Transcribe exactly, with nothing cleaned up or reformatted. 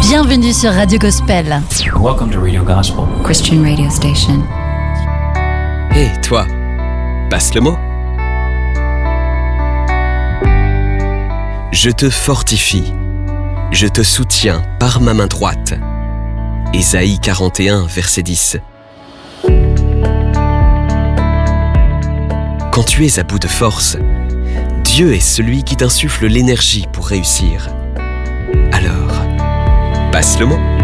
Bienvenue sur Radio Gospel. Welcome to Radio Gospel, Christian radio station. Hé, hey, toi, passe le mot. Je te fortifie, je te soutiens par ma main droite. Ésaïe quarante et un, verset dix. Quand tu es à bout de force, Dieu est celui qui t'insuffle l'énergie pour réussir. Alors, passe le mot.